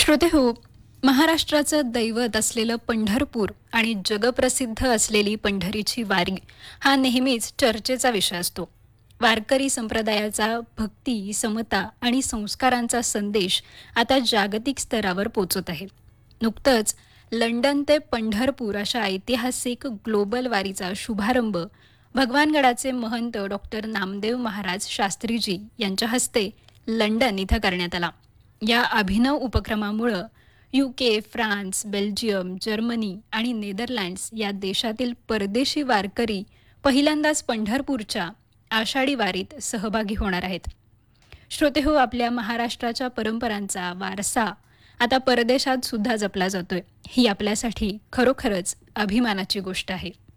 श्रोतेहो, महाराष्ट्राचं दैवत असलेलं पंढरपूर आणि जगप्रसिद्ध असलेली पंढरीची वारी हा नेहमीच चर्चेचा विषय असतो. वारकरी संप्रदायाचा भक्ती, समता आणि संस्कारांचा संदेश आता जागतिक स्तरावर पोचत आहे. नुकतंच लंडन ते पंढरपूर अशा ऐतिहासिक ग्लोबल वारीचा शुभारंभ भगवानगडाचे महंत डॉक्टर नामदेव महाराज शास्त्रीजी यांच्या हस्ते लंडन इथं करण्यात आला. या अभिनव उपक्रमामुळं UK, फ्रान्स, बेल्जियम, जर्मनी आणि नेदरलँड्स या देशातील परदेशी वारकरी पहिल्यांदाच पंढरपूरच्या आषाढी वारीत सहभागी होणार आहेत. श्रोतेहो, आपल्या महाराष्ट्राच्या परंपरांचा वारसा आता परदेशात सुद्धा जपला जातोय. ही आपल्यासाठी खरोखरच अभिमानाची गोष्ट आहे.